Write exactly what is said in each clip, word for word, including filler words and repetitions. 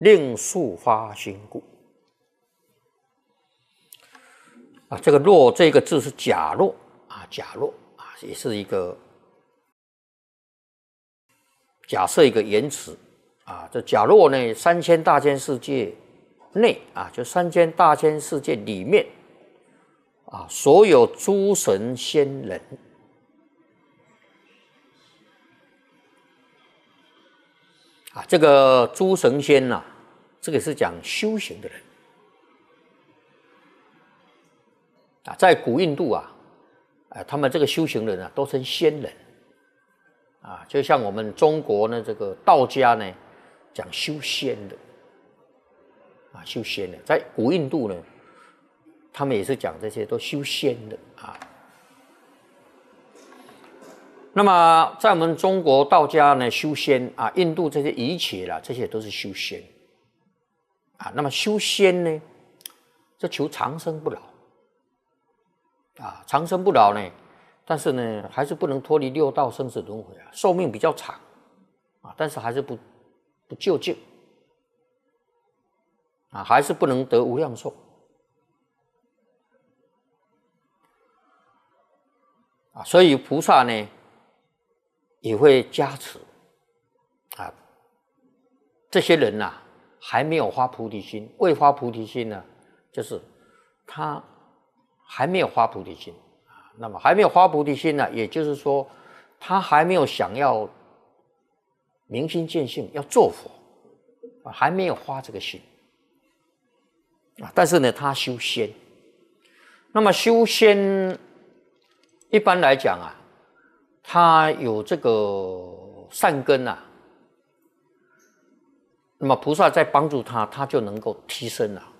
令速发心故。啊，这个若这个字是假若啊，假若啊，也是一个假设一个言辞啊。这假若呢，三千大千世界内啊，就三千大千世界里面啊，所有诸神仙人啊，这个诸神仙呐、啊，这个是讲修行的人啊，在古印度啊，啊，他们这个修行人啊，都称仙人啊，就像我们中国呢，这个道家呢，讲修仙的啊，修仙的，在古印度呢，他们也是讲这些都修仙的啊。那么在我们中国道家呢，修仙啊，印度这些仪轨啦，这些都是修仙啊。那么修仙呢，就求长生不老啊，长生不老呢，但是呢，还是不能脱离六道生死轮回啊，寿命比较长啊，但是还是不不究竟啊，还是不能得无量寿啊，所以菩萨呢，也会加持啊，这些人呐、啊，还没有发菩提心，未发菩提心呢，就是他还没有发菩提心啊。那么还没有发菩提心呢，也就是说，他还没有想要明心见性，要做佛啊，还没有发这个心啊。但是呢，他修仙，那么修仙一般来讲啊，他有这个善根啊，那么菩萨在帮助他，他就能够提升了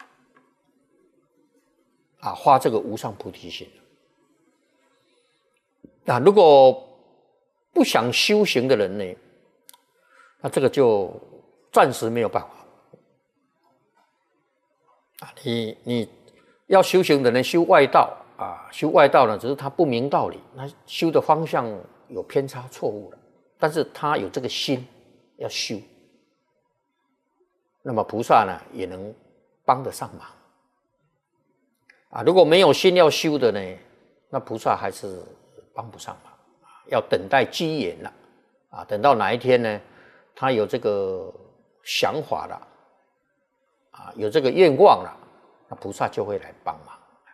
啊，发这个无上菩提心啊。如果不想修行的人呢，那这个就暂时没有办法啊。你你要修行的人修外道啊，修外道呢，只是他不明道理，他修的方向有偏差错误了，但是他有这个心要修，那么菩萨呢也能帮得上忙啊。如果没有心要修的呢，那菩萨还是帮不上忙，要等待机缘了啊。等到哪一天呢，他有这个想法了啊，有这个愿望了，那菩萨就会来帮忙。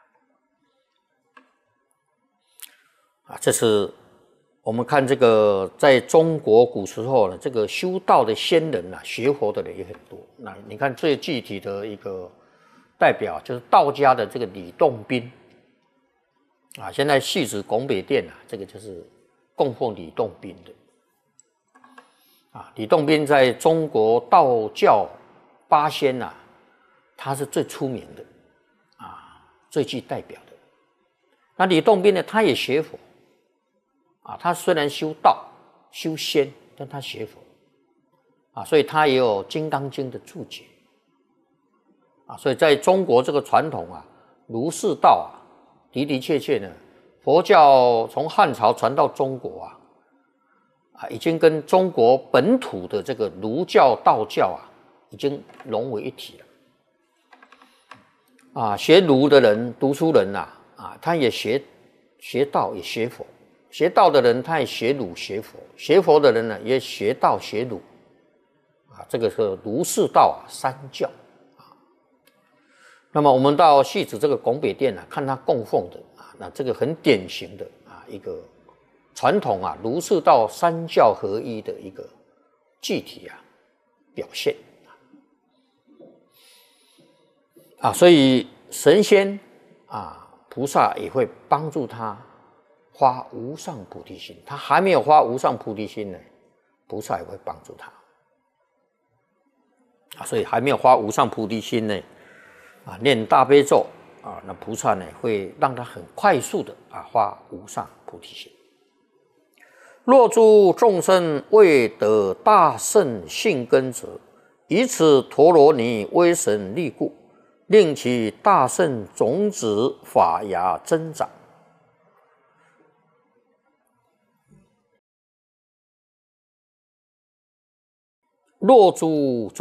啊，这是我们看这个，在中国古时候呢，这个修道的仙人啊，学佛的人也很多。那你看最具体的一个代表就是道家的这个李洞宾啊，现在戏子拱北殿啊，这个就是供奉李洞宾的啊。李洞宾在中国道教八仙啊，他是最出名的啊，最具代表的。那李洞宾呢，他也学佛。啊，他虽然修道修仙，但他学佛啊，所以他也有《金刚经》的注解啊。所以在中国这个传统啊，儒释道啊，的的确确呢，佛教从汉朝传到中国啊，啊，已经跟中国本土的这个儒教、道教啊，已经融为一体了啊。学儒的人、读书人呐、啊，啊，他也学学道，也学佛。学道的人，他也学儒学佛；学佛的人呢，也学道学儒，啊，这个是儒释道啊三教啊。那么我们到戏子这个拱北殿啊，看他供奉的啊，那这个很典型的啊一个传统啊儒释道三教合一的一个具体啊表现啊，所以神仙啊菩萨也会帮助他发无上菩提心，他还没有发无上菩提心呢，菩萨也会帮助他啊。所以还没有发无上菩提心呢，啊，念大悲咒啊，那菩萨呢会让他很快速的啊发无上菩提心。若诸众生未得大圣性根者，以此陀罗尼威神力故，令其大圣种子发芽增长。若诸